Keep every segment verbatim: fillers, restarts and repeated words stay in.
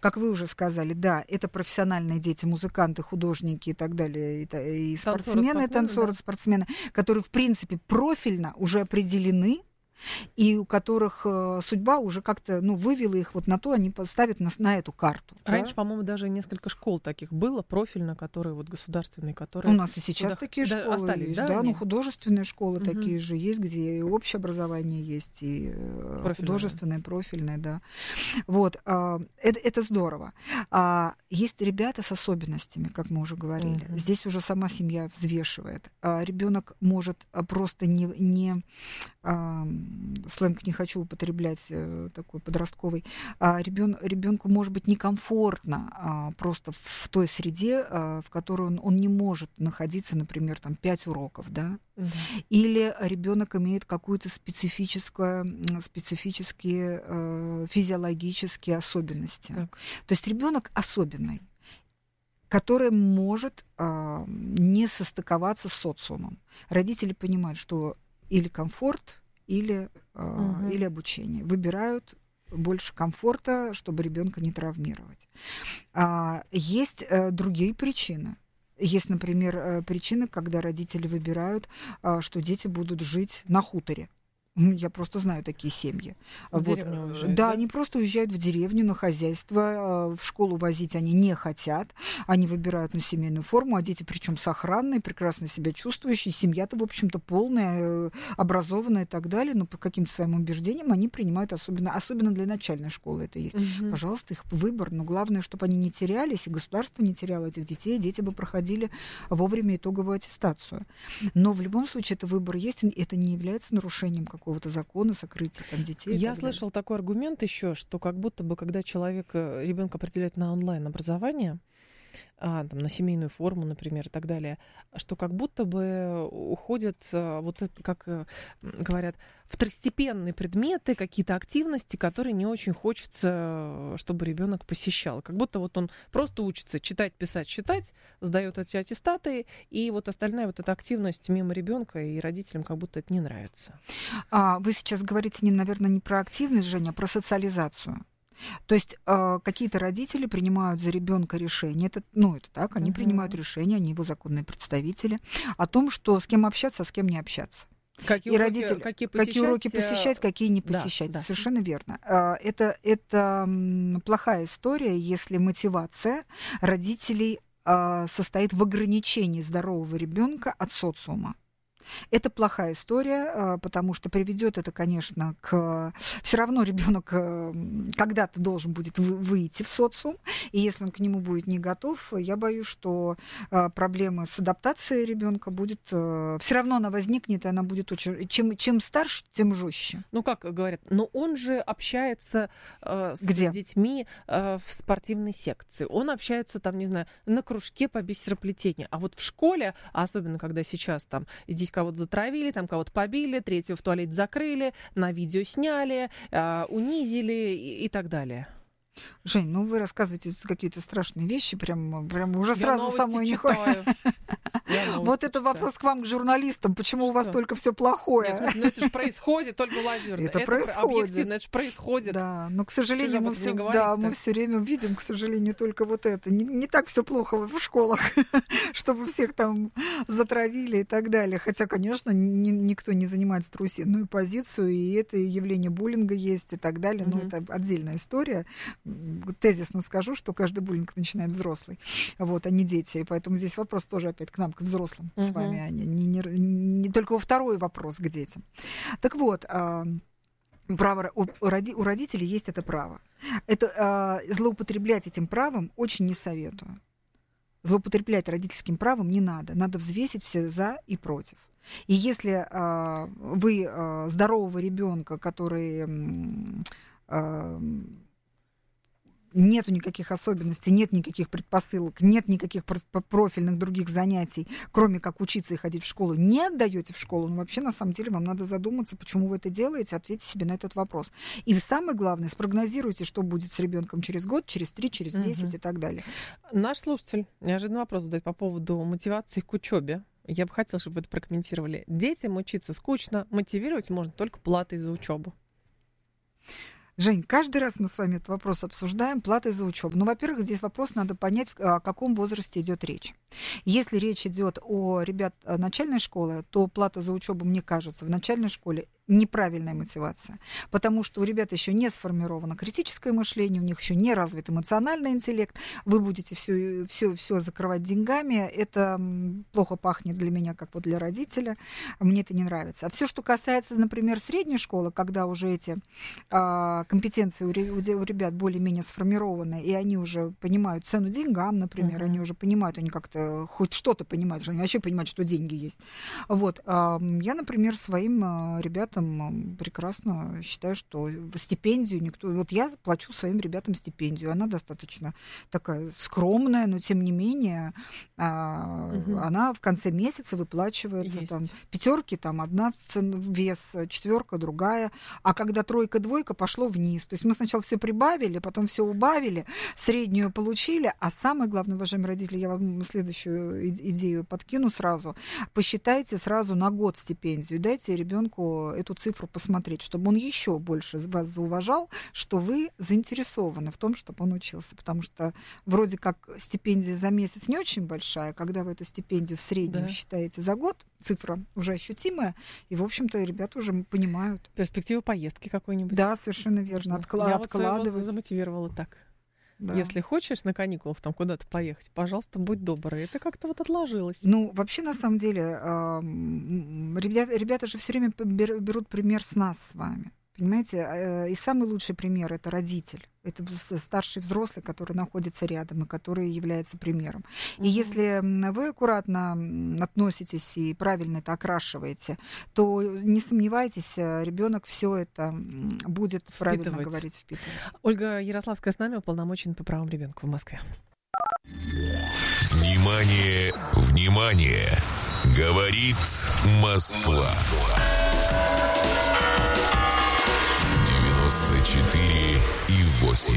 как вы уже сказали, да, это профессиональные дети, музыканты, художники и так далее, и, и спортсмены, танцоры, спортсмены, да. которые, в принципе, профильно уже определены, и у которых э, судьба уже как-то, ну, вывела их вот на то, они поставят нас на эту карту. Раньше, да? по-моему, даже несколько школ таких было, профильно, которые вот государственные, которые... У нас и сейчас куда... такие да, школы остались, есть, да, да, они? ну, художественные школы угу. такие же есть, где и общее образование есть, и профильное. Художественное, профильное, да. Вот, э, это, это здорово. А, есть ребята с особенностями, как мы уже говорили. Угу. Здесь уже сама семья взвешивает. А, ребенок может просто не... не а, сленг не хочу употреблять э, такой подростковый, а ребен, ребенку может быть некомфортно а, просто в той среде, а, в которой он, он не может находиться, например, там пять уроков, да, mm-hmm. или ребенок имеет какую-то специфическую, специфические э, физиологические особенности. Mm-hmm. То есть ребенок особенный, который может а, не состыковаться с социумом. Родители понимают, что или комфорт, или, угу. или обучение. Выбирают больше комфорта, чтобы ребенка не травмировать. А, есть а, другие причины. Есть, например, причины, когда родители выбирают, а, что дети будут жить на хуторе. Я просто знаю такие семьи. В вот. деревню уезжают, да, да, они просто уезжают в деревню на хозяйство, в школу возить они не хотят, они выбирают на семейную форму, а дети причем сохранные, прекрасно себя чувствующие, семья-то, в общем-то, полная, образованная и так далее, но по каким-то своим убеждениям они принимают особенно, особенно для начальной школы это есть. Угу. Пожалуйста, их выбор, но главное, чтобы они не терялись, и государство не теряло этих детей, дети бы проходили вовремя итоговую аттестацию. Но в любом случае это выбор есть, и это не является нарушением какого-то закона, сокрытия там детей. Я слышала такой аргумент еще, что как будто бы, когда человек, ребенка определяет на онлайн-образование, а, там, на семейную форму, например, и так далее, что как будто бы уходят, вот это, как говорят, второстепенные предметы, какие-то активности, которые не очень хочется, чтобы ребенок посещал. Как будто вот он просто учится читать, писать, считать, сдает эти аттестаты, и вот остальная вот эта активность мимо ребенка, и родителям как будто это не нравится. А, вы сейчас говорите, не, наверное, не про активность, Женя, а про социализацию. То есть э, какие-то родители принимают за ребенка решение, это, ну, это так, они uh-huh. принимают решение, они его законные представители, о том, что с кем общаться, а с кем не общаться. Какие, и уроки, родители, какие, посещать, какие уроки посещать, какие не посещать. Да, да. Совершенно верно. Это, это плохая история, если мотивация родителей состоит в ограничении здорового ребенка от социума. Это плохая история, потому что приведет это, конечно, к... Все равно ребенок когда-то должен будет выйти в социум, и если он к нему будет не готов, я боюсь, что проблема с адаптацией ребенка будет... Все равно она возникнет, и она будет очень... Чем, чем старше, тем жестче. Ну, как говорят, но он же общается э, с Где? детьми э, в спортивной секции. Он общается, там, не знаю, на кружке по бисероплетению. А вот в школе, особенно когда сейчас там здесь кого-то затравили, там кого-то побили, третьего в туалет закрыли, на видео сняли, э, унизили и, и так далее. Жень, ну вы рассказываете какие-то страшные вещи, прям, прям уже Я сразу самой не хочется. Вот это вопрос к вам, к журналистам. Почему Что? у вас только все плохое? Нет, смысле, ну это же происходит, только Лазерна. Это, это происходит. Объективно, это же происходит. Да, но, к сожалению, мы все, да, мы все время видим, к сожалению, только вот это. Не, не так все плохо в школах, чтобы всех там затравили и так далее. Хотя, конечно, ни, никто не занимает страусиную позицию, и это явление буллинга есть и так далее. Но mm-hmm. это отдельная история. Тезисно скажу, что каждый буллинг начинает взрослый, вот, а не дети. И поэтому здесь вопрос тоже опять к нам, к взрослым uh-huh. с вами, а не, не, не, не только во второй вопрос к детям. Так вот, право, у, у родителей есть это право. Это, злоупотреблять этим правом очень не советую. Злоупотреблять родительским правом не надо. Надо взвесить все за и против. И если вы здорового ребенка, который... Нету никаких особенностей, нет никаких предпосылок, нет никаких профильных других занятий, кроме как учиться и ходить в школу, не отдаете в школу, ну, вообще, на самом деле, вам надо задуматься, почему вы это делаете, ответьте себе на этот вопрос. И самое главное, спрогнозируйте, что будет с ребенком через год, через три, через десять угу. и так далее. Наш слушатель неожиданный вопрос задает по поводу мотивации к учебе. Я бы хотела, чтобы вы это прокомментировали. Детям учиться скучно, мотивировать можно только платой за учебу. Жень, каждый раз мы с вами этот вопрос обсуждаем, плата за учебу. Ну, во-первых, здесь вопрос надо понять, о каком возрасте идет речь. Если речь идет о ребят начальной школы, то плата за учебу, мне кажется, в начальной школе неправильная мотивация, потому что у ребят еще не сформировано критическое мышление, у них еще не развит эмоциональный интеллект, вы будете все, все, все закрывать деньгами, это плохо пахнет для меня, как вот для родителя, мне это не нравится. А все, что касается, например, средней школы, когда уже эти а, компетенции у, у ребят более-менее сформированы, и они уже понимают цену деньгам, например, uh-huh. они уже понимают, они как-то хоть что-то понимают, они вообще понимают, что деньги есть. Вот. А, я, например, своим ребятам прекрасно считаю, что стипендию никто... Вот я плачу своим ребятам стипендию. Она достаточно такая скромная, но тем не менее угу. она в конце месяца выплачивается. Там, пятерки, там одна вес, четверка другая. А когда тройка, двойка, пошло вниз. То есть мы сначала все прибавили, потом все убавили, среднюю получили. А самое главное, уважаемые родители, я вам следующую идею подкину сразу. Посчитайте сразу на год стипендию. Дайте ребенку эту цифру посмотреть, чтобы он еще больше вас зауважал, что вы заинтересованы в том, чтобы он учился. Потому что вроде как стипендия за месяц не очень большая, когда вы эту стипендию в среднем да. считаете за год, цифра уже ощутимая, и, в общем-то, ребята уже понимают. Перспектива поездки какой-нибудь. Да, совершенно верно. Откла- Я откладывать. вот своего замотивировала так. Да. Если хочешь на каникулах там куда-то поехать, пожалуйста, будь добрый. Это как-то вот отложилось. Ну, вообще, на самом деле, э, ребята, ребята же все время берут пример с нас с вами. Понимаете? И самый лучший пример — это родитель. Это старший взрослый, который находится рядом и который является примером. И mm-hmm. если вы аккуратно относитесь и правильно это окрашиваете, то не сомневайтесь, ребенок все это будет впитывать. Правильно говорить, впитывать. Ольга Ярославская с нами, уполномоченный по правам ребенка в Москве. Внимание, внимание! Говорит Москва. девяносто четыре и восемь.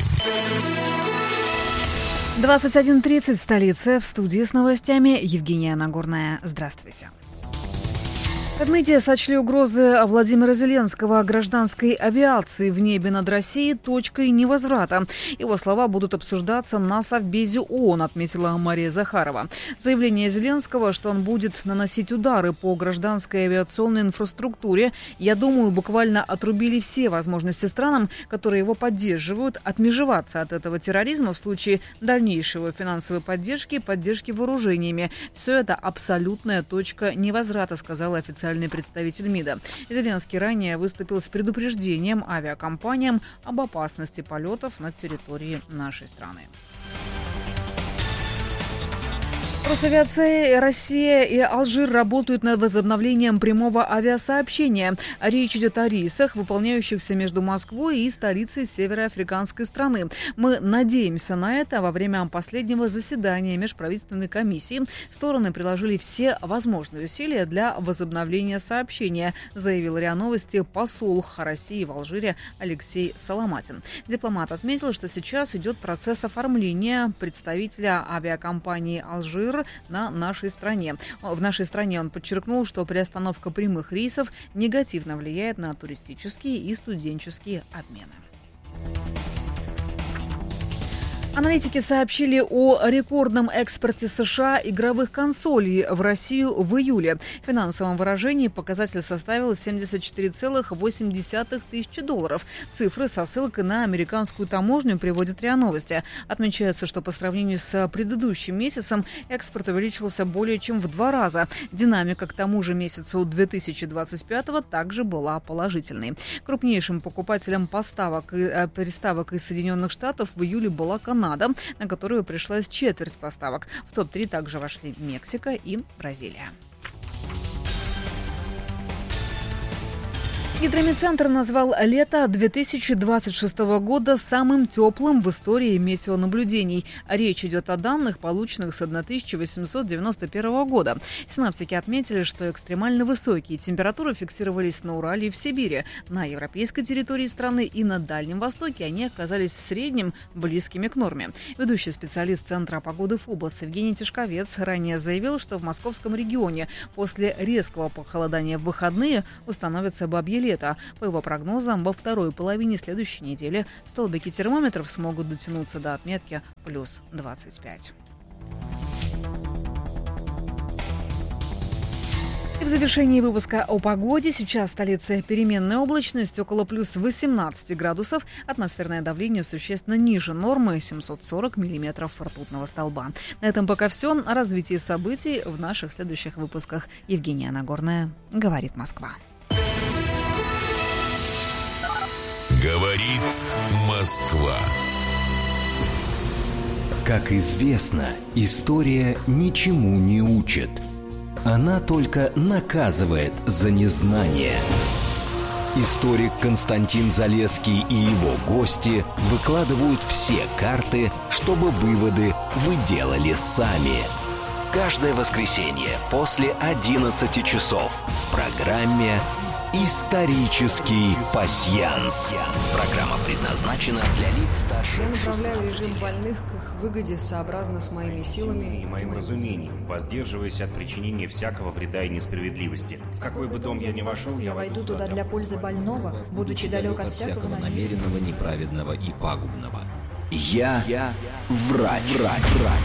двадцать один тридцать в столице. В студии с новостями Евгения Нагорная. Здравствуйте. В МИДе сочли угрозы Владимира Зеленского гражданской авиации в небе над Россией точкой невозврата. Его слова будут обсуждаться на Совбезе ООН, отметила Мария Захарова. Заявление Зеленского, что он будет наносить удары по гражданской авиационной инфраструктуре, я думаю, буквально отрубили все возможности странам, которые его поддерживают, отмежеваться от этого терроризма в случае дальнейшего финансовой поддержки, поддержки вооружениями. Все это абсолютная точка невозврата, сказала официальный представитель МИДа. Зеленский ранее выступил с предупреждением авиакомпаниям об опасности полетов над территорией нашей страны. Росавиация, Россия и Алжир работают над возобновлением прямого авиасообщения. Речь идет о рейсах, выполняющихся между Москвой и столицей североафриканской страны. Мы надеемся на это. Во время последнего заседания межправительственной комиссии стороны приложили все возможные усилия для возобновления сообщения, заявил РИА Новости посол России в Алжире Алексей Соломатин. Дипломат отметил, что сейчас идет процесс оформления представителя авиакомпании «Алжир» на нашей стране. В нашей стране он подчеркнул, что приостановка прямых рейсов негативно влияет на туристические и студенческие обмены. Аналитики сообщили о рекордном экспорте США игровых консолей в Россию в июле. В финансовом выражении показатель составил семьдесят четыре целых восемь десятых тысячи долларов. Цифры со ссылкой на американскую таможню приводит РИА Новости. Отмечается, что по сравнению с предыдущим месяцем экспорт увеличился более чем в два раза. Динамика к тому же месяцу две тысячи двадцать пятого также была положительной. Крупнейшим покупателем поставок и приставок из Соединенных Штатов в июле была Канада, на которую пришлась четверть поставок. В топ три также вошли Мексика и Бразилия. Гидромедцентр назвал лето две тысячи двадцать шестого года самым теплым в истории метеонаблюдений. Речь идет о данных, полученных с тысяча восемьсот девяносто первого года. Синоптики отметили, что экстремально высокие температуры фиксировались на Урале и в Сибири. На европейской территории страны и на Дальнем Востоке они оказались в среднем близкими к норме. Ведущий специалист Центра погоды ФУБОС Евгений Тишковец ранее заявил, что в московском регионе после резкого похолодания в выходные установятся бабьи лета. По его прогнозам, во второй половине следующей недели столбики термометров смогут дотянуться до отметки плюс двадцать пять. И в завершении выпуска о погоде. Сейчас в столице переменная облачность, около плюс восемнадцати градусов. Атмосферное давление существенно ниже нормы, семьсот сорок миллиметров ртутного столба. На этом пока все. О развитии событий в наших следующих выпусках. Евгения Нагорная, «Говорит Москва». Говорит Москва. Как известно, история ничему не учит. Она только наказывает за незнание. Историк Константин Залесский и его гости выкладывают все карты, чтобы выводы вы делали сами. Каждое воскресенье после одиннадцати часов в программе «Исторический пасьянс». Программа предназначена для лиц старше Я направляю шестнадцати режим лет. больных к их выгоде сообразно с моими силами и моим разумением, воздерживаясь от причинения всякого вреда и несправедливости. В какой бы дом я ни вошел, я Я войду туда для пользы больного, будучи далек от всякого намерения. намеренного, неправедного и пагубного. Я, Я врач. врач.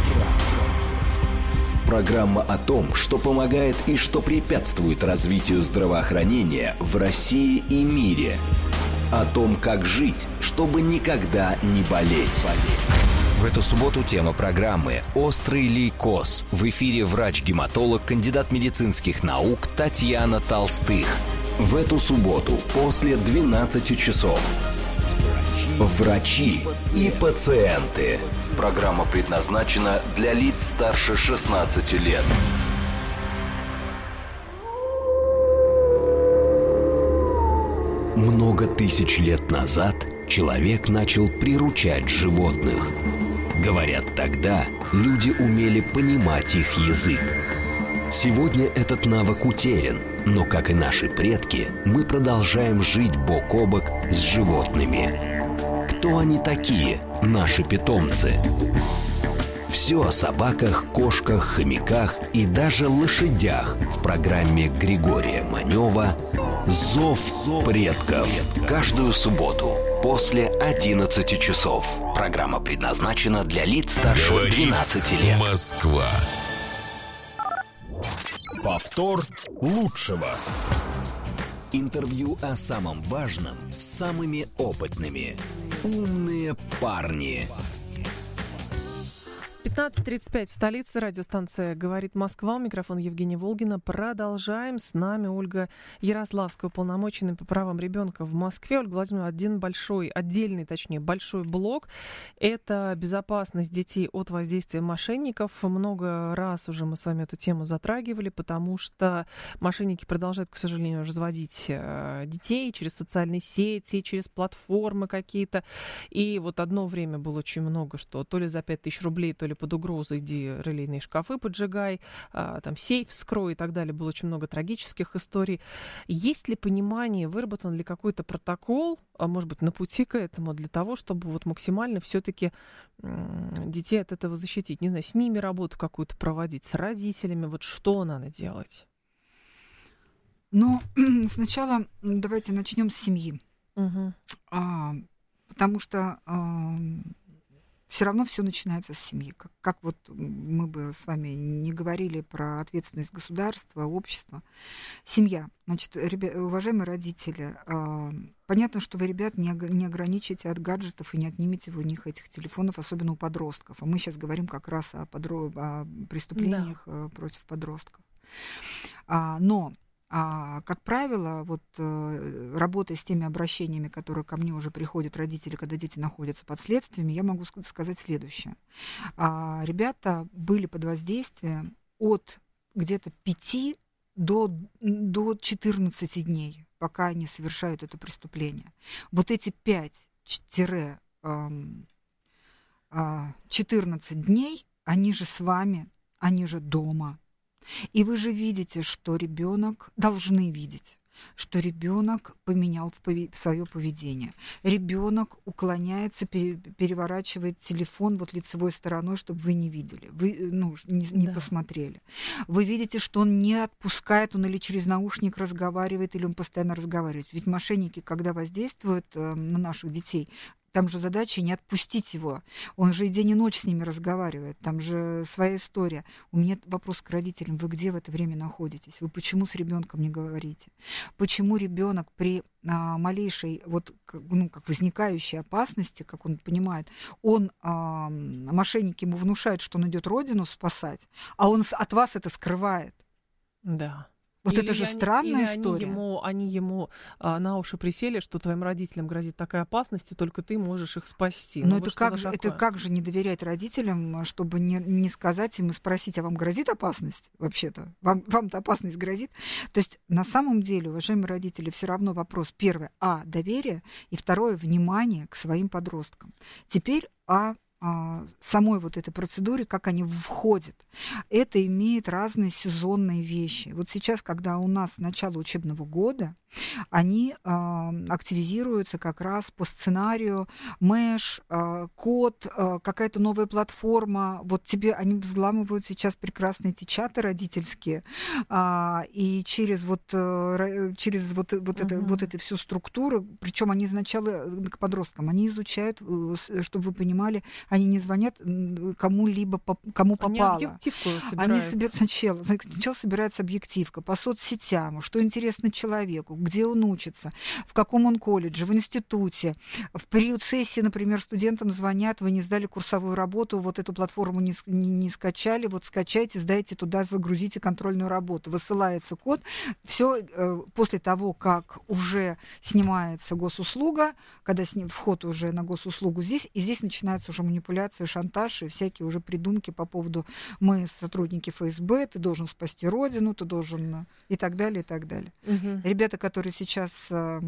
Программа о том, что помогает и что препятствует развитию здравоохранения в России и мире. О том, как жить, чтобы никогда не болеть. В эту субботу тема программы «Острый лейкоз». В эфире врач-гематолог, кандидат медицинских наук Татьяна Толстых. В эту субботу после двенадцати часов. Врачи и пациенты. Программа предназначена для лиц старше шестнадцати лет. Много тысяч лет назад человек начал приручать животных. Говорят, тогда люди умели понимать их язык. Сегодня этот навык утерян, но, как и наши предки, мы продолжаем жить бок о бок с животными. Кто они такие, наши питомцы? Все о собаках, кошках, хомяках и даже лошадях в программе Григория Манева «Зов предков». Каждую субботу после одиннадцати часов. Программа предназначена для лиц старше Говорит двенадцати лет. Москва. Повтор лучшего. Интервью о самом важном с самыми опытными. Умные парни. пятнадцать тридцать пять в столице. Радиостанция «Говорит Москва». Микрофон Евгения Волгина. Продолжаем. С нами Ольга Ярославская, уполномоченная по правам ребенка в Москве. Ольга Владимировна, один большой, отдельный, точнее, большой блок. Это безопасность детей от воздействия мошенников. Много раз уже мы с вами эту тему затрагивали, потому что мошенники продолжают, к сожалению, разводить детей через социальные сети, через платформы какие-то. И вот одно время было очень много, что то ли за пять тысяч рублей, то ли под угрозой иди релейные шкафы поджигай, а, там сейф вскрой и так далее. Было очень много трагических историй. Есть ли понимание, выработан ли какой-то протокол, а может быть, на пути к этому, для того, чтобы вот максимально все-таки м- детей от этого защитить? Не знаю, с ними работу какую-то проводить, с родителями, вот что надо делать? Ну, сначала давайте начнем с семьи. Угу. А, потому что а, все равно все начинается с семьи. Как, как вот мы бы с вами не говорили про ответственность государства, общества. Семья. Значит, ребя, уважаемые родители, э, понятно, что вы ребят не, не ограничите от гаджетов и не отнимете у них этих телефонов, особенно у подростков. А мы сейчас говорим как раз о, подро... о преступлениях да. против подростков. А, но А, как правило, вот, э, работая с теми обращениями, которые ко мне уже приходят родители, когда дети находятся под следствиями, я могу сказать следующее. А, ребята были под воздействием от где-то пяти до, до четырнадцати дней, пока они совершают это преступление. Вот эти пять-четырнадцать дней, они же с вами, они же дома. И вы же видите, что ребенок, должны видеть, что ребенок поменял свое поведение. Ребенок уклоняется, переворачивает телефон вот лицевой стороной, чтобы вы не видели, вы ну, не, не да. посмотрели. Вы видите, что он не отпускает, он или через наушник разговаривает, или он постоянно разговаривает. Ведь мошенники, когда воздействуют э, на наших детей, там же задача не отпустить его. Он же и день и ночь с ними разговаривает. Там же своя история. У меня вопрос к родителям. Вы где в это время находитесь? Вы почему с ребенком не говорите? Почему ребенок при а, малейшей, вот, ну, как возникающей опасности, как он понимает, он, а, мошенники ему внушают, что он идет родину спасать, а он от вас это скрывает. Да. Вот или это же они, странная или история. Они ему, они ему а, на уши присели, что твоим родителям грозит такая опасность, и только ты можешь их спасти. Но ну, это, как же, это как же не доверять родителям, чтобы не, не сказать им и спросить, а вам грозит опасность вообще-то? Вам, вам-то опасность грозит? То есть на самом деле, уважаемые родители, все равно вопрос. Первое, а, доверие, и второе, внимание к своим подросткам. Теперь, а, самой вот этой процедуре, как они входят. Это имеет разные сезонные вещи. Вот сейчас, когда у нас начало учебного года, они э, активизируются как раз по сценарию Мэш, э, Код, э, какая-то новая платформа. Вот тебе они взламывают сейчас прекрасные эти чаты родительские, э, и через вот, э, через вот, вот, uh-huh. это, вот эту всю структуру, причем они сначала к подросткам, они изучают, чтобы вы понимали, они не звонят кому-либо, кому попало. Они объективку собирают. Они собирают сначала, сначала собирается объективка по соцсетям, что интересно человеку, где он учится, в каком он колледже, в институте. В период сессии, например, студентам звонят, вы не сдали курсовую работу, вот эту платформу не, не, не скачали, вот скачайте, сдайте туда, загрузите контрольную работу. Высылается код. Все э, после того, как уже снимается госуслуга, когда с ним вход уже на госуслугу здесь, и здесь начинается уже манипуляция, шантаж и всякие уже придумки по поводу мы сотрудники эф эс бэ, ты должен спасти родину, ты должен и так далее, и так далее. Угу. Ребята, которые сейчас э,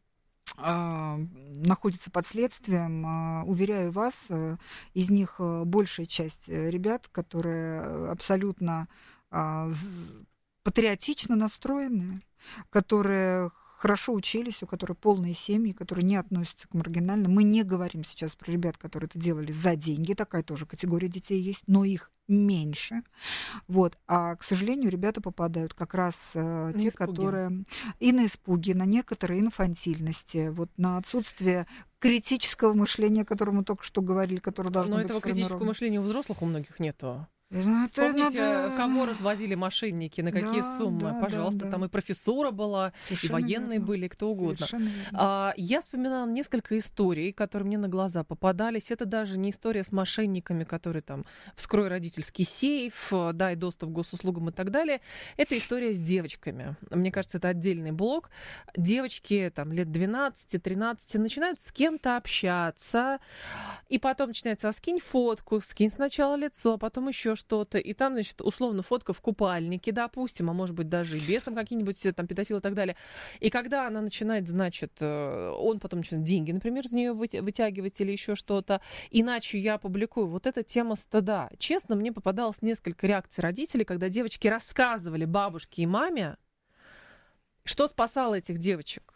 э, находятся под следствием, э, уверяю вас, э, из них большая часть ребят, которые абсолютно э, патриотично настроены, которые хорошо учились, у которых полные семьи, которые не относятся к маргинальным. Мы не говорим сейчас про ребят, которые это делали за деньги, такая тоже категория детей есть, но их меньше. Вот. А, к сожалению, ребята попадают как раз э, те, испуги. которые и на испуги, на некоторые инфантильности, вот, на отсутствие критического мышления, о котором мы только что говорили, которое должно но быть этого критического мышления у взрослых у многих нету. Ну, вспомните, надо... кого разводили мошенники, на какие да, суммы. Да, Пожалуйста, да, да. там и профессура была, совершенно и военные верно. Были, кто угодно. А, я вспоминала несколько историй, которые мне на глаза попадались. Это даже не история с мошенниками, которые там вскрой родительский сейф, дай доступ к госуслугам и так далее. Это история с девочками. Мне кажется, это отдельный блок. Девочки там лет двенадцать-тринадцать начинают с кем-то общаться, и потом начинается, а скинь фотку, скинь сначала лицо, а потом еще что-то, и там, значит, условно, фотка в купальнике, допустим, а может быть, даже и без там какие-нибудь там педофилы и так далее. И когда она начинает, значит, он потом начинает деньги, например, из нее вытягивать или еще что-то, иначе я публикую. Вот эта тема стыда. Честно, мне попадалось несколько реакций родителей, когда девочки рассказывали бабушке и маме, что спасало этих девочек.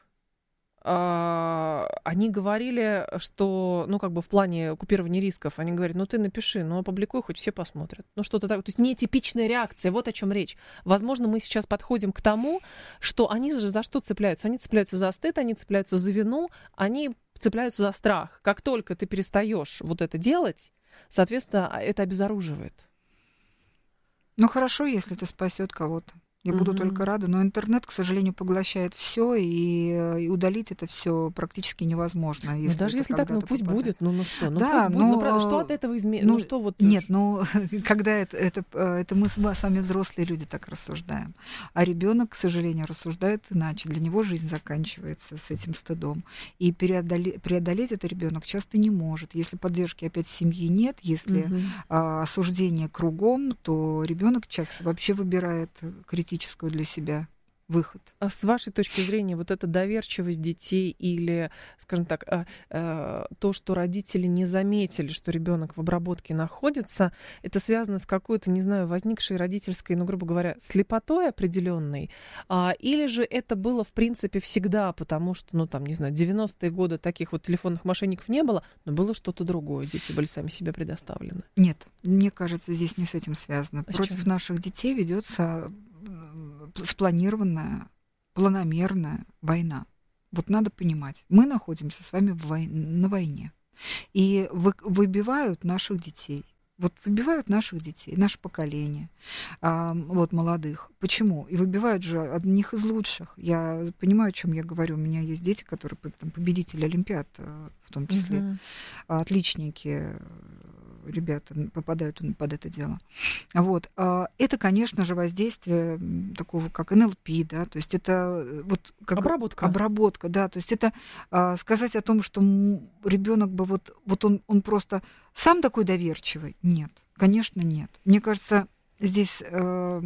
Они говорили, что, ну, как бы в плане купирования рисков, они говорят, ну, ты напиши, ну, опубликуй, хоть все посмотрят. Ну, что-то так. То есть нетипичная реакция, вот о чем речь. Возможно, мы сейчас подходим к тому, что они же за что цепляются? Они цепляются за стыд, они цепляются за вину, они цепляются за страх. Как только ты перестаешь вот это делать, соответственно, это обезоруживает. Ну, хорошо, если это спасет кого-то. Я буду mm-hmm. только рада, но интернет, к сожалению, поглощает все, и, и удалить это все практически невозможно. Если ну, даже если так, ну пусть попадает. будет, ну, ну что, ну да, пусть но, будет, ну, что от этого изменится? Ну, ну что вот? Нет, ну когда это, это, это мы с вами взрослые люди так рассуждаем, а ребенок, к сожалению, рассуждает иначе. Для него жизнь заканчивается с этим стыдом, и преодолеть, преодолеть это ребенок часто не может. Если поддержки опять семьи нет, если mm-hmm. а, осуждение кругом, то ребенок часто вообще выбирает критическую для себя выход. А с вашей точки зрения, вот эта доверчивость детей или, скажем так, то, что родители не заметили, что ребенок в обработке находится, это связано с какой-то, не знаю, возникшей родительской, ну, грубо говоря, слепотой определенной, или же это было, в принципе, всегда, потому что, ну, там, не знаю, девяностые годы таких вот телефонных мошенников не было, но было что-то другое, дети были сами себе предоставлены. Нет, мне кажется, здесь не с этим связано. А Против наших детей ведется спланированная, планомерная война. Вот надо понимать, мы находимся с вами в вой... на войне. И вы... выбивают наших детей. Вот выбивают наших детей, наше поколение, а, вот молодых. Почему? И выбивают же одних из лучших. Я понимаю, о чем я говорю. У меня есть дети, которые там, победители Олимпиад, в том числе, uh-huh. отличники, ребята попадают под это дело. Вот. Это, конечно же, воздействие такого, как эн эл пи, да, то есть это вот как обработка. Обработка, да, то есть это а, сказать о том, что ребенок бы вот, вот он, он просто сам такой доверчивый. Нет, конечно, нет. Мне кажется, здесь э,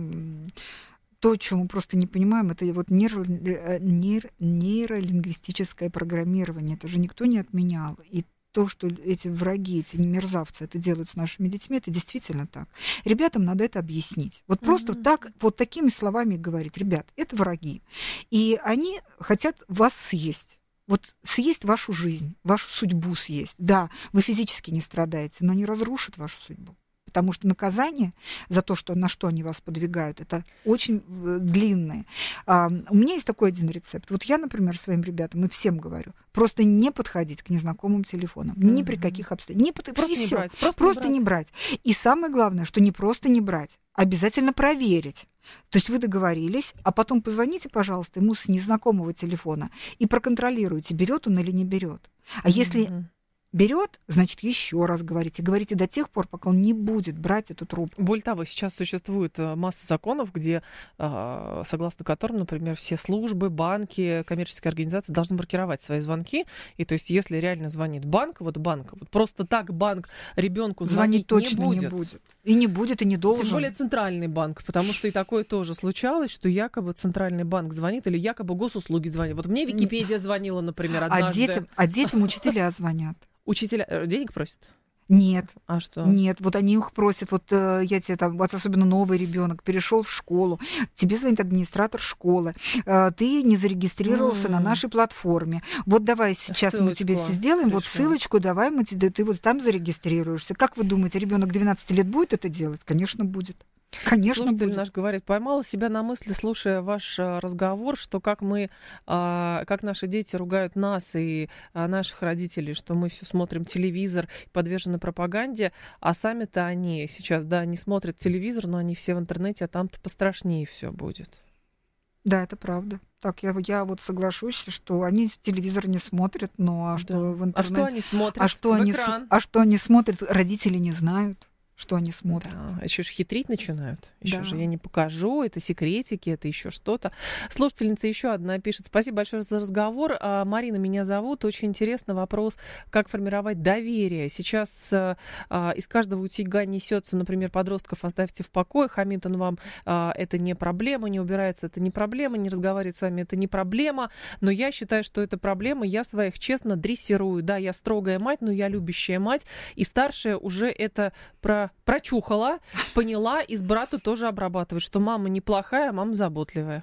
то, чего мы просто не понимаем, это вот нейро, нейро, нейролингвистическое программирование. Это же никто не отменял. И то, что эти враги, эти мерзавцы это делают с нашими детьми, это действительно так. Ребятам надо это объяснить. Вот mm-hmm. просто так, вот такими словами говорить: ребят, это враги. И они хотят вас съесть. Вот съесть вашу жизнь, вашу судьбу съесть. Да, вы физически не страдаете, но не разрушит вашу судьбу. Потому что наказание за то, что, на что они вас подвигают, это очень длинное. А, у меня есть такой один рецепт. Вот я, например, своим ребятам и всем говорю: просто не подходить к незнакомым телефонам. Mm-hmm. Ни при каких обстоятельствах. Не под... Просто, не брать, просто, просто не брать. не брать. И самое главное, что не просто не брать, обязательно проверить. То есть вы договорились, а потом позвоните, пожалуйста, ему с незнакомого телефона и проконтролируйте, берет он или не берет. А mm-hmm. если берет, значит, еще раз говорите. Говорите до тех пор, пока он не будет брать эту трубку. Более того, сейчас существует масса законов, где, согласно которым, например, все службы, банки, коммерческие организации должны маркировать свои звонки. И то есть, если реально звонит банк, вот банк, вот просто так банк ребенку звонить, звонить точно не будет. не будет. И не будет, и не должен. Тем более центральный банк, потому что и такое тоже случалось, что якобы центральный банк звонит или якобы госуслуги звонят. Вот мне Википедия звонила, например, однажды. А детям, а детям учителя звонят. Учителя денег просят? Нет. А что? Нет, вот они их просят, вот э, я тебе там, вот особенно новый ребенок перешел в школу, тебе звонит администратор школы, э, ты не зарегистрировался mm. на нашей платформе. Вот давай сейчас ссылочку мы тебе все сделаем, пришло. Вот ссылочку давай, мы тебе, ты вот там зарегистрируешься. Как вы думаете, ребенок двенадцати лет будет это делать? Конечно, будет. Конечно, слушатель будет. наш говорит: поймала себя на мысли, слушая ваш разговор, что как мы, как наши дети ругают нас и наших родителей, что мы все смотрим телевизор, подвержены пропаганде, а сами-то они сейчас, да, не смотрят телевизор, но они все в интернете, а там-то пострашнее все будет. Да, это правда. Так, я, я вот соглашусь, что они телевизор не смотрят, но а что да. в интернете... А что они смотрят? А что, они, а что они смотрят, родители не знают. Что они смотрят. Да, еще же хитрить начинают. Еще да. же я не покажу, это секретики, это еще что-то. Слушательница еще одна пишет: спасибо большое за разговор. А, Марина меня зовут. Очень интересный вопрос, как формировать доверие. Сейчас а, из каждого утюга несется, например, подростков оставьте в покое, хамит он вам, а, это не проблема, не убирается, это не проблема, не разговаривает с вами, это не проблема. Но я считаю, что это проблема. Я своих честно дрессирую. Да, я строгая мать, но я любящая мать. И старшая уже это про прочухала, поняла, и с брата тоже обрабатывает, что мама неплохая, а мама заботливая.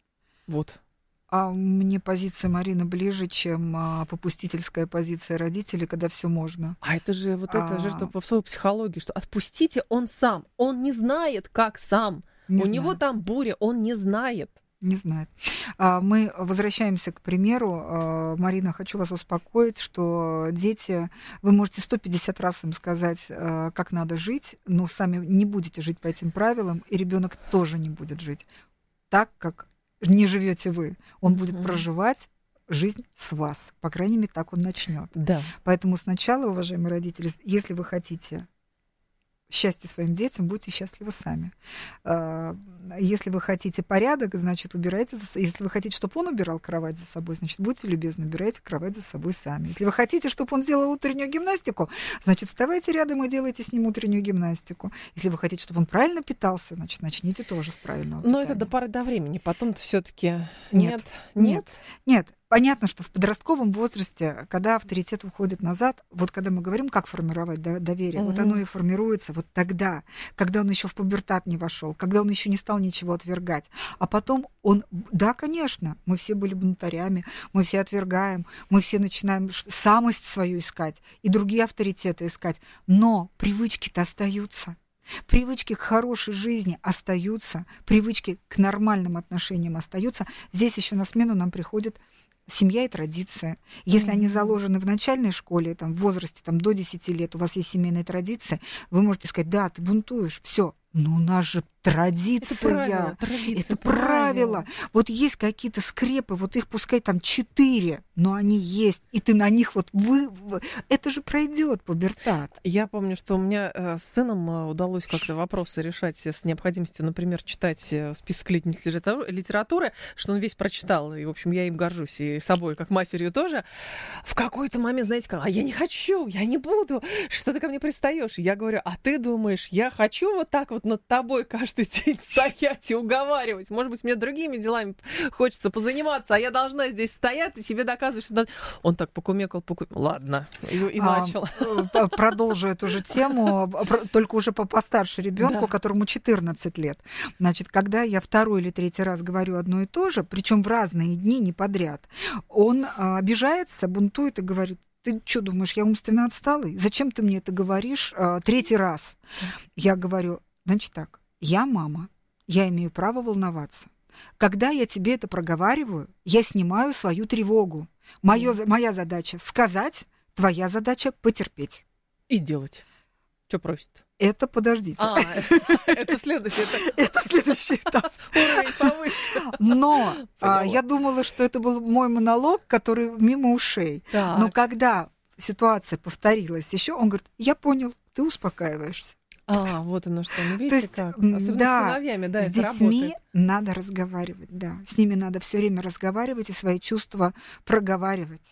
Вот. А мне позиция Марины ближе, чем а, попустительская позиция родителей, когда все можно. А это же вот это а... же что попсовой психологии, что отпустите, он сам, он не знает, как сам. Не У знает. Него там буря, он не знает. Не знает. Мы возвращаемся к примеру. Марина, хочу вас успокоить, что дети, вы можете сто пятьдесят раз им сказать, как надо жить, но сами не будете жить по этим правилам, и ребенок тоже не будет жить так, как не живете вы. Он будет mm-hmm. проживать жизнь с вас. По крайней мере, так он начнет. Да. Поэтому сначала, уважаемые родители, если вы хотите счастье своим детям, будьте счастливы сами. Если вы хотите порядок, значит, убирайте за собой. Если вы хотите, чтобы он убирал кровать за собой, значит, будьте любезны, убирайте кровать за собой сами. Если вы хотите, чтобы он делал утреннюю гимнастику, значит, вставайте рядом и делайте с ним утреннюю гимнастику. Если вы хотите, чтобы он правильно питался, значит, начните тоже с правильного питания. Но это до поры до времени. Потом-то все-таки нет. Нет. Нет. Нет. Понятно, что в подростковом возрасте, когда авторитет уходит назад, вот когда мы говорим, как формировать доверие, угу. вот оно и формируется вот тогда, когда он еще в пубертат не вошел, когда он еще не стал ничего отвергать. А потом он, да, конечно, мы все были бунтарями, мы все отвергаем, мы все начинаем самость свою искать и другие авторитеты искать, но привычки-то остаются. Привычки к хорошей жизни остаются, привычки к нормальным отношениям остаются. Здесь еще на смену нам приходит семья и традиция. Если mm-hmm. они заложены в начальной школе, там, в возрасте там, до десяти лет, у вас есть семейные традиции, вы можете сказать, да, ты бунтуешь, все. Но у нас же традиция. Это правило. Традиция, это правило. правило. Вот есть какие-то скрепы, вот их пускай там четыре, но они есть, и ты на них вот вы... Это же пройдет пубертат. Я помню, что у меня э, с сыном удалось как-то вопросы решать с необходимостью, например, читать список летней литературы, что он весь прочитал, и, в общем, я им горжусь, и собой, как матерью тоже. В какой-то момент, знаете, сказал, а я не хочу, я не буду, что ты ко мне пристаешь? Я говорю, а ты думаешь, я хочу вот так вот над тобой каждый день стоять и уговаривать. Может быть, мне другими делами хочется позаниматься, а я должна здесь стоять и себе доказывать, что... Он так покумекал, покумекал. Ладно, и, и начал. А, продолжу эту же тему, только уже постарше ребенку, да. которому четырнадцать лет. Значит, когда я второй или третий раз говорю одно и то же, причем в разные дни, не подряд, он обижается, бунтует и говорит, ты что думаешь, я умственно отсталый? Зачем ты мне это говоришь а, третий раз? Я говорю, значит так, я мама, я имею право волноваться. Когда я тебе это проговариваю, я снимаю свою тревогу. Моё, mm. Моя задача сказать, твоя задача потерпеть. И сделать. Что просит? Это подождите. А, это следующий этап. Это следующий этап. Уровень повыше. Но я думала, что это был мой монолог, который мимо ушей. Но когда ситуация повторилась еще, он говорит, я понял, ты успокаиваешься. А, вот оно что, ну видите есть, как? Особенно да, с сыновьями, да, с это детьми работает. Надо разговаривать, да. С ними надо все время разговаривать и свои чувства проговаривать.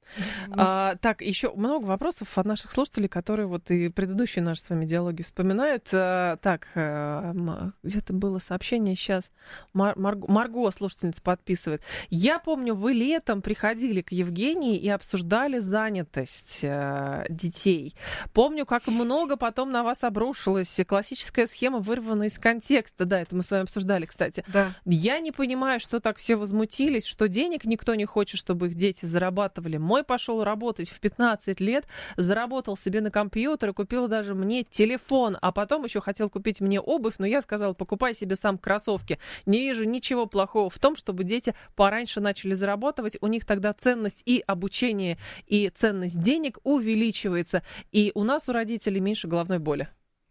А, так, еще много вопросов от наших слушателей, которые вот и предыдущие наши с вами диалоги вспоминают. А, так, а, где-то было сообщение сейчас. Мар- Марго, Марго, слушательница, подписывает. Я помню, вы летом приходили к Евгении и обсуждали занятость а, детей. Помню, как много потом на вас обрушилось. Классическая схема вырвана из контекста. Да, это мы с вами обсуждали, кстати. Да. Я не понимаю, что так все возмутились, что денег никто не хочет, чтобы их дети зарабатывали. Мой пошел работать в пятнадцать лет, заработал себе на компьютер и купил даже мне телефон, а потом еще хотел купить мне обувь, но я сказала, покупай себе сам кроссовки. Не вижу ничего плохого в том, чтобы дети пораньше начали зарабатывать, у них тогда ценность и обучения, и ценность денег увеличивается, и у нас, у родителей, меньше головной боли.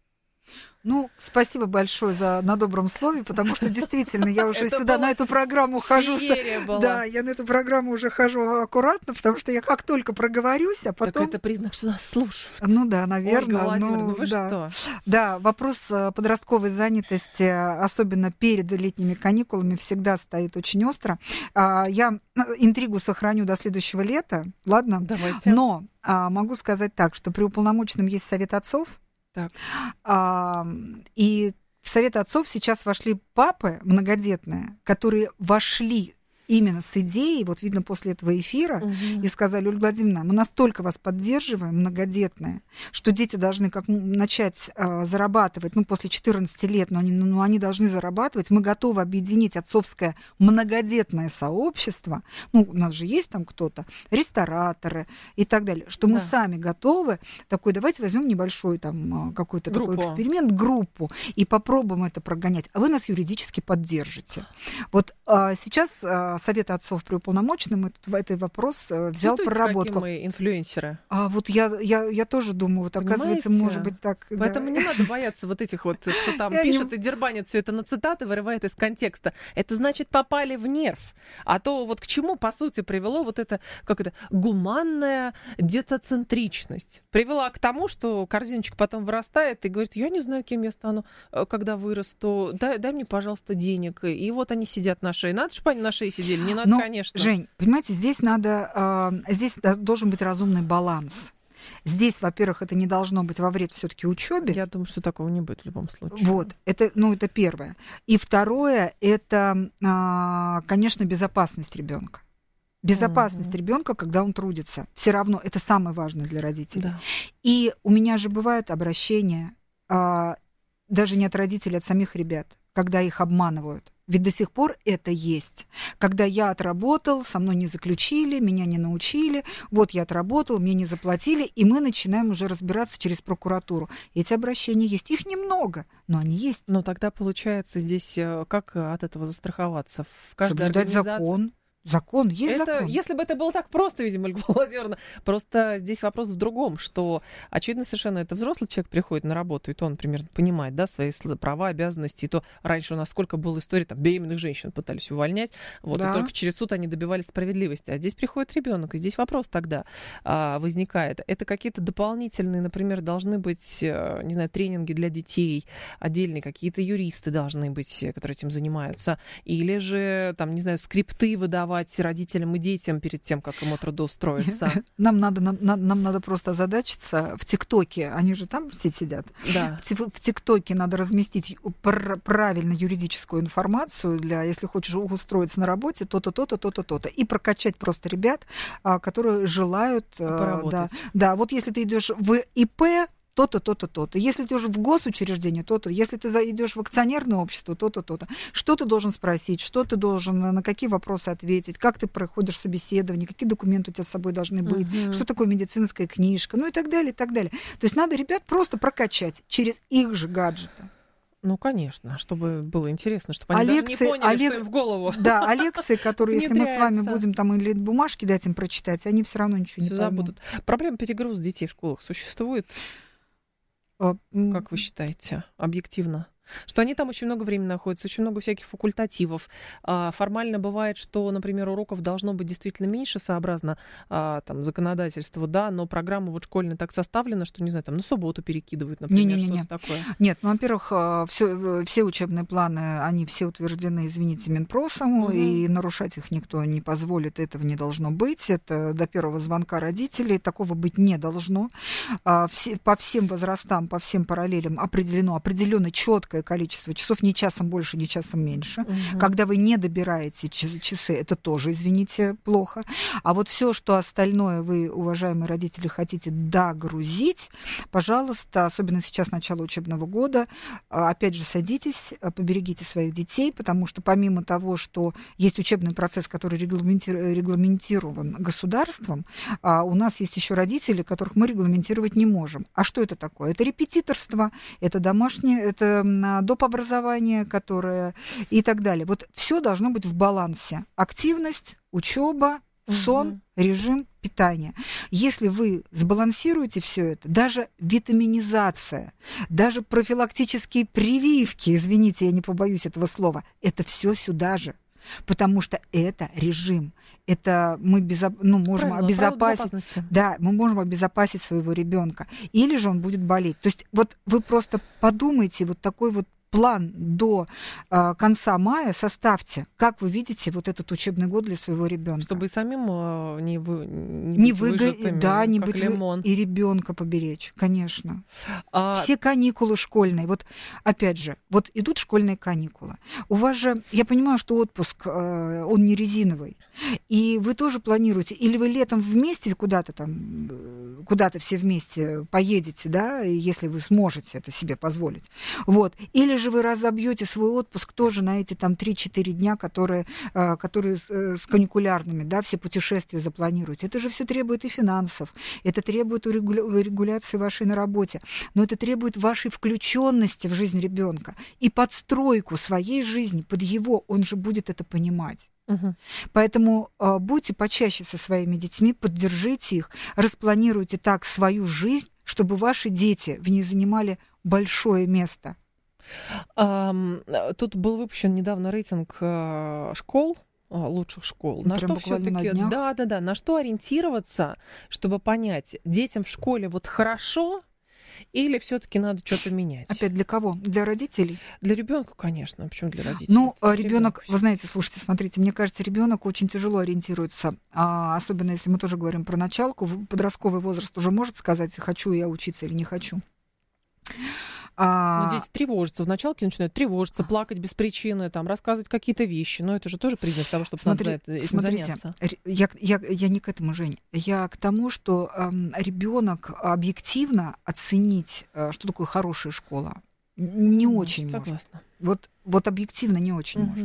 Ну, спасибо большое за на добром слове, потому что действительно я уже сюда на эту программу хожу. Да, я на эту программу уже хожу аккуратно, потому что я как только проговорюсь, а потом... Так это признак, что нас слушают. Ну да, наверное. Ольга ну, ну вы да. что? Да, вопрос подростковой занятости, особенно перед летними каникулами, всегда стоит очень остро. Я интригу сохраню до следующего лета, ладно? Давайте. Но могу сказать так, что при уполномоченном есть совет отцов. Так. А, и в совет отцов сейчас вошли папы многодетные, которые вошли именно с идеей, вот видно после этого эфира, угу. и сказали, Ольга Владимировна, мы настолько вас поддерживаем, многодетные, что дети должны как начать а, зарабатывать, ну, после четырнадцати лет, но они, ну, они должны зарабатывать, мы готовы объединить отцовское многодетное сообщество, ну, у нас же есть там кто-то, рестораторы и так далее, что мы да. сами готовы, такой, давайте возьмем небольшой там какой-то группу. Такой эксперимент, группу, и попробуем это прогонять, а вы нас юридически поддержите. Вот а, сейчас а, Совета отцов при уполномоченном этот, этот вопрос взял проработку. Какие мы инфлюенсеры? А вот я, я, я тоже думаю, вот Понимаете? Оказывается, может быть так. Поэтому да. не надо бояться вот этих вот, кто там я пишет не... и дербанит все это на цитаты, вырывает из контекста. Это значит, попали в нерв. А то вот к чему, по сути, привело вот это, как это, гуманная детоцентричность. Привела к тому, что корзиночка потом вырастает и говорит, я не знаю, кем я стану, когда вырасту, дай, дай мне, пожалуйста, денег. И вот они сидят на шее. Надо, чтобы они на шее сидели? Не надо, Но, конечно. Жень, понимаете, здесь надо, э, здесь должен быть разумный баланс. Здесь, во-первых, это не должно быть во вред все-таки учебе. Я думаю, что такого не будет в любом случае. Вот, это, ну, это первое. И второе, это, э, конечно, безопасность ребенка. Безопасность mm-hmm. ребенка, когда он трудится. Все равно это самое важное для родителей. Да. И у меня же бывают обращения, э, даже не от родителей, а от самих ребят, когда их обманывают. Ведь до сих пор это есть. Когда я отработал, со мной не заключили, меня не научили, вот я отработал, мне не заплатили, и мы начинаем уже разбираться через прокуратуру. Эти обращения есть. Их немного, но они есть. Но тогда, получается, здесь как от этого застраховаться? В каждой Соблюдать организации... закон. Закон, есть это, закон. Если бы это было так просто, видимо, Ольга Владимировна, просто здесь вопрос в другом, что, очевидно, совершенно это взрослый человек приходит на работу, и то он примерно понимает, да, свои права, обязанности, и то раньше у нас сколько было историй, там, беременных женщин пытались увольнять, вот, да. И только через суд они добивались справедливости. А здесь приходит ребенок, и здесь вопрос тогда а, возникает. Это какие-то дополнительные, например, должны быть, не знаю, тренинги для детей, отдельные какие-то юристы должны быть, которые этим занимаются, или же, там, не знаю, скрипты выдавать родителям и детям перед тем, как ему трудоустроиться. Нам надо, нам, нам надо просто озадачиться в ТикТоке. Они же там все сидят. Да. В, в ТикТоке надо разместить пр- правильно юридическую информацию для, если хочешь устроиться на работе, то-то, то-то, то-то, то-то. И прокачать просто ребят, которые желают... Поработать. Да, да, вот если ты идешь в ИП, то-то, то-то, то-то. Если ты идешь в госучреждение, то-то. Если ты идешь в акционерное общество, то-то, то-то. Что ты должен спросить, что ты должен, на какие вопросы ответить, как ты проходишь собеседование, какие документы у тебя с собой должны быть, uh-huh. что такое медицинская книжка, ну и так далее, и так далее. То есть надо ребят просто прокачать через их же гаджеты. Ну, конечно, чтобы было интересно, чтобы они а даже лекции, не поняли, а лек... что им в голову. Да, а лекции, которые, если мы с вами будем там или бумажки дать им прочитать, они все равно ничего Всё не поймут. забудут. Проблема перегруза детей в школах существует? Как вы считаете, объективно? Что они там очень много времени находятся, очень много всяких факультативов. А, формально бывает, что, например, уроков должно быть действительно меньше, сообразно а, там, законодательству, да, но программа вот школьная так составлена, что, не знаю, там на субботу перекидывают, например, не, не, не, что-то не. такое. Нет, ну, во-первых, все, все учебные планы, они все утверждены, извините, Минпросом, угу. и нарушать их никто не позволит, этого не должно быть. Это до первого звонка родителей, такого быть не должно. А, все, по всем возрастам, по всем параллелям определено, определенно четкое количество часов, ни часом больше, ни часом меньше. Угу. Когда вы не добираете часы, это тоже, извините, плохо. А вот все, что остальное вы, уважаемые родители, хотите догрузить, пожалуйста, особенно сейчас начало учебного года, опять же, садитесь, поберегите своих детей, потому что помимо того, что есть учебный процесс, который регламентирован государством, у нас есть еще родители, которых мы регламентировать не можем. А что это такое? Это репетиторство, это домашнее, это доп. Образование, которое и так далее. Вот все должно быть в балансе. Активность, учеба, сон, угу. режим питания. Если вы сбалансируете все это, даже витаминизация, даже профилактические прививки, извините, я не побоюсь этого слова, это все сюда же. Потому что это режим. Это мы безо... ну, можем Правильно, обезопасить. Да, мы можем обезопасить своего ребенка. Или же он будет болеть. То есть вот вы просто подумайте, вот такой вот план до э, конца мая составьте, как вы видите вот этот учебный год для своего ребенка. Чтобы и самим э, не, вы, не, не быть выго... выжатыми, да, не как быть лимон. И ребенка поберечь, конечно. А... Все каникулы школьные. Вот опять же, вот идут школьные каникулы. У вас же, я понимаю, что отпуск, э, он не резиновый. И вы тоже планируете, или вы летом вместе куда-то там, куда-то все вместе поедете, да, если вы сможете это себе позволить. Вот. Или же вы разобьете свой отпуск тоже на эти там три-четыре дня, которые, которые с каникулярными, да, все путешествия запланируете. Это же все требует и финансов, это требует регуляции вашей на работе, но это требует вашей включенности в жизнь ребенка и подстройку своей жизни под его, он же будет это понимать. Угу. Поэтому э, будьте почаще со своими детьми, поддержите их, распланируйте так свою жизнь, чтобы ваши дети в ней занимали большое место. Um, тут был выпущен недавно рейтинг uh, школ, uh, лучших школ. На что все-таки, да, да, да, на что ориентироваться, чтобы понять, детям в школе вот хорошо, или все-таки надо что-то менять? Опять для кого? Для родителей? Для ребенка, конечно. Почему для родителей? Ну, ребенок, вы знаете, слушайте, смотрите, мне кажется, ребенок очень тяжело ориентируется, а, особенно если мы тоже говорим про началку. Подростковый возраст уже может сказать, хочу я учиться или не хочу. А... Ну, дети тревожатся. В началке начинают тревожиться, плакать без причины, там, рассказывать какие-то вещи. Но это же тоже признак того, чтобы Смотри, надо этим смотрите, заняться. Я, я, я не к этому, Жень. Я к тому, что э, ребенок объективно оценить, э, что такое хорошая школа, не mm, очень согласна. Может. Вот, вот объективно не очень mm-hmm. может.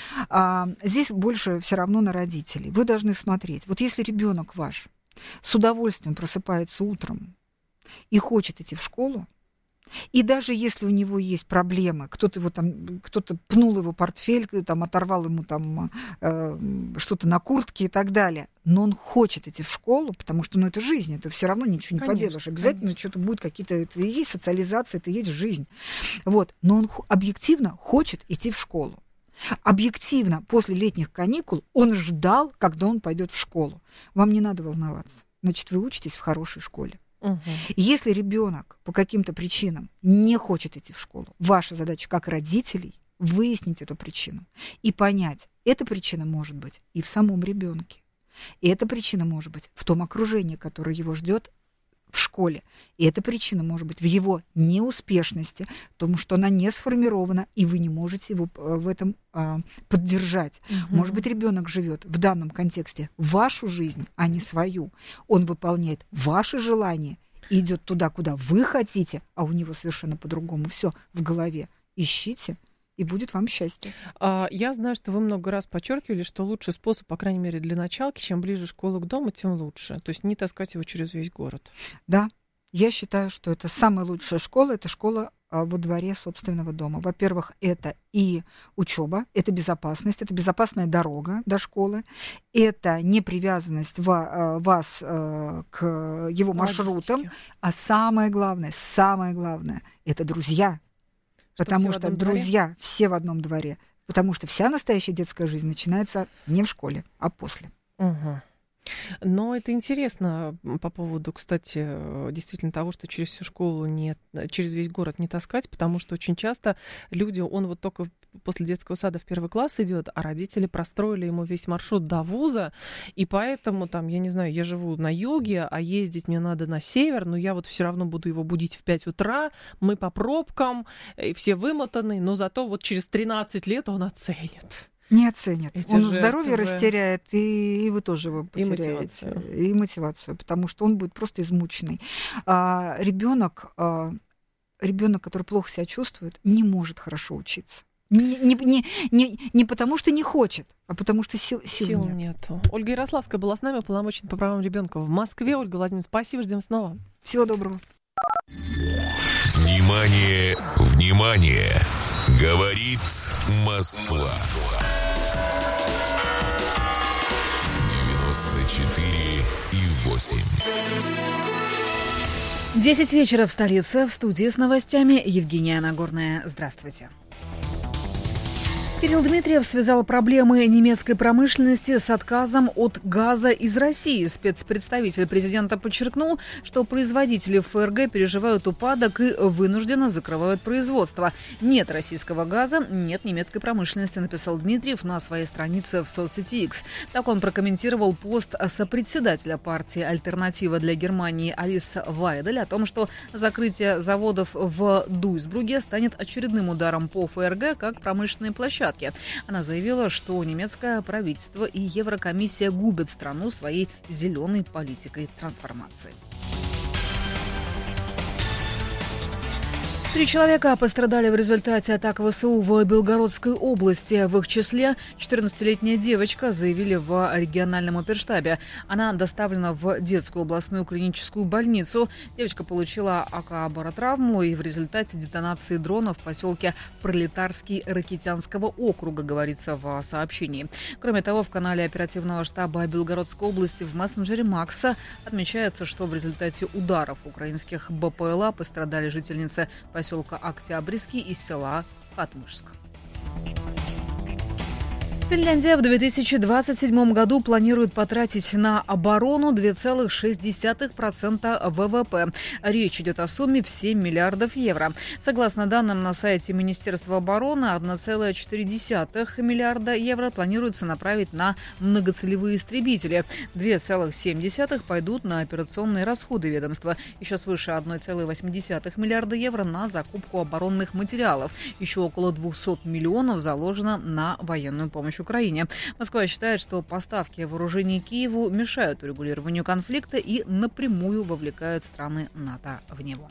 А, здесь больше все равно на родителей. Вы должны смотреть. Вот если ребенок ваш с удовольствием просыпается утром и хочет идти в школу, и даже если у него есть проблемы, кто-то его там, кто-то пнул его портфель, там, оторвал ему там э, что-то на куртке и так далее, но он хочет идти в школу, потому что, ну, это жизнь, это все равно ничего не конечно, поделаешь. Обязательно конечно. Что-то будет какие-то, это и есть социализация, это и есть жизнь. Вот. Но он объективно хочет идти в школу. Объективно после летних каникул он ждал, когда он пойдет в школу. Вам не надо волноваться. Значит, вы учитесь в хорошей школе. Угу. Если ребенок по каким-то причинам не хочет идти в школу, ваша задача как родителей выяснить эту причину и понять, эта причина может быть и в самом ребенке, и эта причина может быть в том окружении, которое его ждет в школе, и эта причина может быть в его неуспешности, потому что она не сформирована, и вы не можете его в этом а, поддержать. Угу. Может быть, ребенок живет в данном контексте вашу жизнь, а не свою. Он выполняет ваши желания и идет туда, куда вы хотите, а у него совершенно по-другому все в голове. Ищите, и будет вам счастье. Я знаю, что вы много раз подчеркивали, что лучший способ, по крайней мере, для началки, чем ближе школа к дому, тем лучше. То есть не таскать его через весь город. Да, я считаю, что это самая лучшая школа, это школа во дворе собственного дома. Во-первых, это и учеба, это безопасность, это безопасная дорога до школы, это не привязанность вас к его маршрутам, а самое главное, самое главное, это друзья. Потому что друзья дворе? Все в одном дворе. Потому что вся настоящая детская жизнь начинается не в школе, а после. Угу. Но это интересно по поводу, кстати, действительно того, что через всю школу не, через весь город не таскать, потому что очень часто люди, он вот только после детского сада в первый класс идет, а родители простроили ему весь маршрут до вуза, и поэтому там, я не знаю, я живу на юге, а ездить мне надо на север, но я вот все равно буду его будить в пять утра, мы по пробкам, и все вымотаны, но зато вот через тринадцать лет он оценит. Не оценит. Эти он здоровье вы... растеряет, и, и вы тоже его потеряете. И мотивацию. И мотивацию, потому что он будет просто измученный. А, ребенок, а, ребенок, который плохо себя чувствует, не может хорошо учиться. Не, не, не, не, не потому что не хочет, а потому что сил, сил, сил нет. нету. Ольга Ярославская была с нами, уполномоченная по правам ребенка в Москве. Ольга Владимировна, спасибо, ждем снова. Всего доброго. Внимание, внимание! Говорит Москва. девяносто четыре и восемь. Десять вечера в столице. В студии с новостями Евгения Нагорная. Здравствуйте. Кирилл Дмитриев связал проблемы немецкой промышленности с отказом от газа из России. Спецпредставитель президента подчеркнул, что производители ФРГ переживают упадок и вынужденно закрывают производство. Нет российского газа, нет немецкой промышленности, написал Дмитриев на своей странице в соцсети X. Так он прокомментировал пост сопредседателя партии «Альтернатива для Германии» Алиса Вайдель о том, что закрытие заводов в Дуйсбурге станет очередным ударом по ФРГ как промышленной площадке. Она заявила, что немецкое правительство и Еврокомиссия губят страну своей зеленой политикой трансформации. Три человека пострадали в результате атак ВСУ в Белгородской области. В их числе четырнадцатилетняя девочка, заявили в региональном оперштабе. Она доставлена в детскую областную клиническую больницу. Девочка получила акобаротравму и в результате детонации дрона в поселке Пролетарский Ракитянского округа, говорится в сообщении. Кроме того, в канале оперативного штаба Белгородской области в мессенджере Макса отмечается, что в результате ударов украинских БПЛА пострадали жительницы поселка Октябрьский и села Хатмышск. Финляндия в две тысячи двадцать седьмом году планирует потратить на оборону два целых шесть десятых процента ВВП. Речь идет о сумме в семь миллиардов евро. Согласно данным на сайте Министерства обороны, один целых четыре десятых миллиарда евро планируется направить на многоцелевые истребители. два целых семь десятых пойдут на операционные расходы ведомства. Еще свыше один целых восемь десятых миллиарда евро на закупку оборонных материалов. Еще около двухсот миллионов заложено на военную помощь Украине. Москва считает, что поставки вооружений Киеву мешают урегулированию конфликта и напрямую вовлекают страны НАТО в него.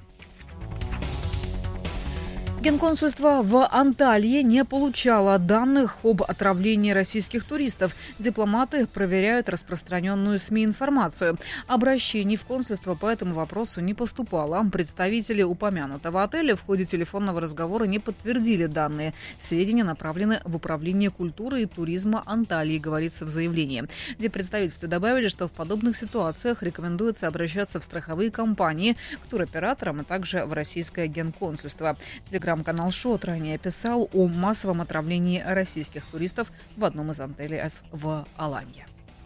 Генконсульство в Анталии не получало данных об отравлении российских туристов. Дипломаты проверяют распространенную СМИ информацию. Обращений в консульство по этому вопросу не поступало. Представители упомянутого отеля в ходе телефонного разговора не подтвердили данные. Сведения направлены в Управление культуры и туризма Анталии, говорится в заявлении. Где представительства добавили, что в подобных ситуациях рекомендуется обращаться в страховые компании, к туроператорам, а также в российское генконсульство. Телеграм-канал Шот ранее писал о массовом отравлении российских туристов в одном из отелей в Аланье.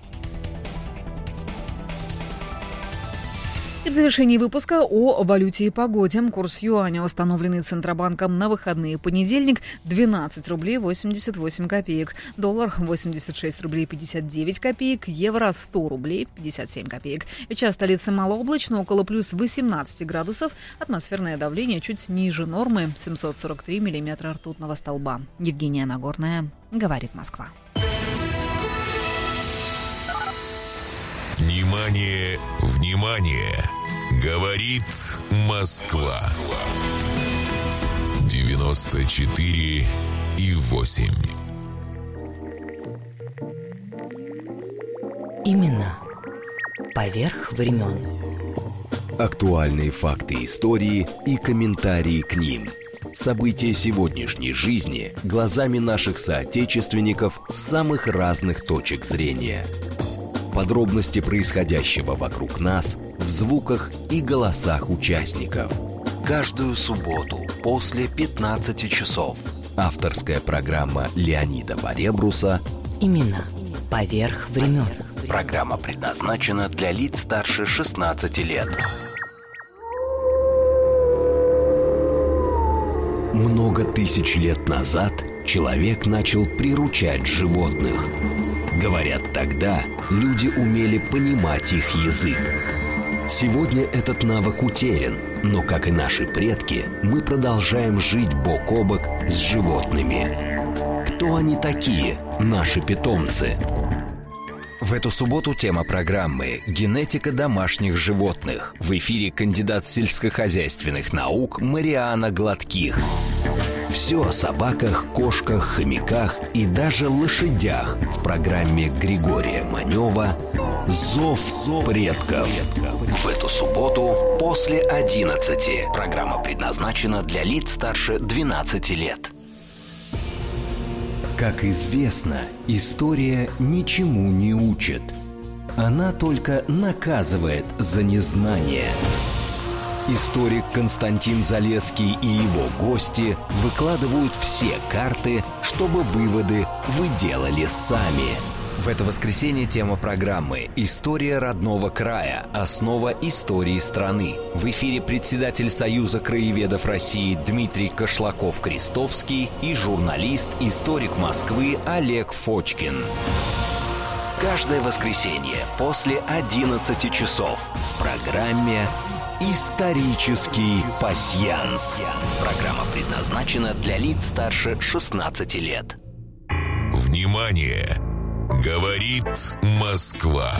И в завершении выпуска о валюте и погоде. Курс юаня, установленный Центробанком на выходные понедельник, двенадцать рублей восемьдесят восемь копеек. Доллар восемьдесят шесть рублей пятьдесят девять копеек. Евро сто рублей пятьдесят семь копеек. Сейчас столица малооблачно, около плюс восемнадцать градусов. Атмосферное давление чуть ниже нормы, семьсот сорок три миллиметра ртутного столба. Евгения Нагорная, говорит Москва. Внимание, внимание! Говорит Москва. девяносто четыре и восемь. Именно поверх времен. Актуальные факты истории и комментарии к ним. События сегодняшней жизни глазами наших соотечественников с самых разных точек зрения. Подробности происходящего вокруг нас в звуках и голосах участников. Каждую субботу после пятнадцати часов. Авторская программа Леонида Баребруса «Именно поверх времен». Программа предназначена для лиц старше шестнадцати лет. Много тысяч лет назад человек начал приручать животных. Говорят, тогда люди умели понимать их язык. Сегодня этот навык утерян, но, как и наши предки, мы продолжаем жить бок о бок с животными. Кто они такие, наши питомцы? В эту субботу тема программы «Генетика домашних животных». В эфире кандидат сельскохозяйственных наук Мариана Гладких. Все о собаках, кошках, хомяках и даже лошадях в программе Григория Манева «Зов предков». В эту субботу после одиннадцати. Программа предназначена для лиц старше двенадцати лет. Как известно, история ничему не учит. Она только наказывает за незнание. Историк Константин Залесский и его гости выкладывают все карты, чтобы выводы вы делали сами. В это воскресенье тема программы «История родного края. Основа истории страны». В эфире председатель Союза краеведов России Дмитрий Кошлаков-Крестовский и журналист, историк Москвы Олег Фочкин. Каждое воскресенье после одиннадцати часов в программе «Исторический пасьянс». Программа предназначена для лиц старше шестнадцати лет. Внимание! Говорит Москва.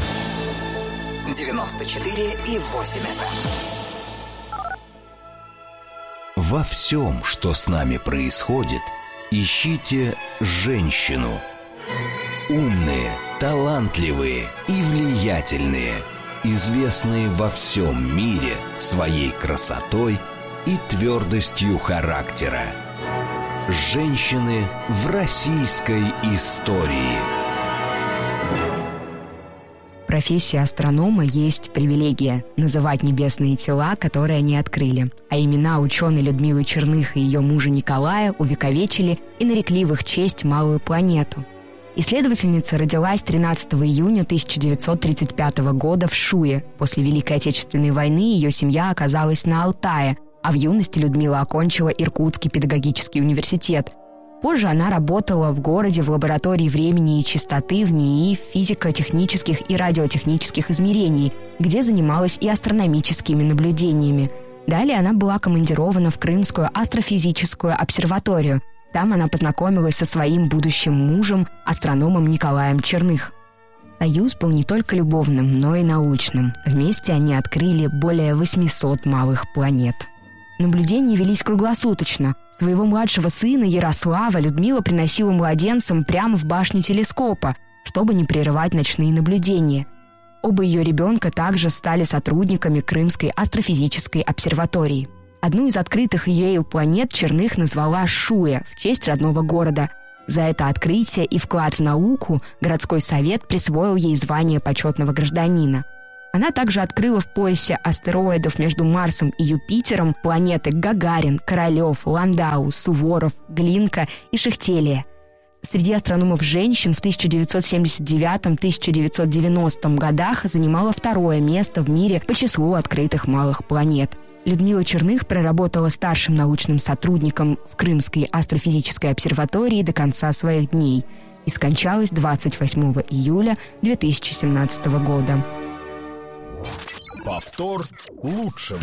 девяносто четыре и восемь эф эм. Во всем, что с нами происходит, ищите женщину. Умные, талантливые и влиятельные, известные во всем мире своей красотой и твердостью характера. Женщины в российской истории. Профессия астронома есть привилегия – называть небесные тела, которые они открыли. А имена ученой Людмилы Черных и ее мужа Николая увековечили и нарекли в их честь малую планету. Исследовательница родилась тринадцатого июня тысяча девятьсот тридцать пятого года в Шуе. После Великой Отечественной войны ее семья оказалась на Алтае, а в юности Людмила окончила Иркутский педагогический университет. Позже она работала в городе в лаборатории времени и частоты в НИИ физико-технических и радиотехнических измерений, где занималась и астрономическими наблюдениями. Далее она была командирована в Крымскую астрофизическую обсерваторию. Там она познакомилась со своим будущим мужем, астрономом Николаем Черных. Союз был не только любовным, но и научным. Вместе они открыли более восемьсот малых планет. Наблюдения велись круглосуточно. Своего младшего сына Ярослава Людмила приносила младенцам прямо в башню телескопа, чтобы не прерывать ночные наблюдения. Оба ее ребенка также стали сотрудниками Крымской астрофизической обсерватории. Одну из открытых ею планет Черных назвала Шуя в честь родного города. За это открытие и вклад в науку городской совет присвоил ей звание почетного гражданина. Она также открыла в поясе астероидов между Марсом и Юпитером планеты Гагарин, Королев, Ландау, Суворов, Глинка и Шехтелия. Среди астрономов-женщин в тысяча девятьсот семьдесят девятом — тысяча девятьсот девяностом годах занимала второе место в мире по числу открытых малых планет. Людмила Черных проработала старшим научным сотрудником в Крымской астрофизической обсерватории до конца своих дней и скончалась двадцать восьмого июля две тысячи семнадцатого года. Повтор лучшего.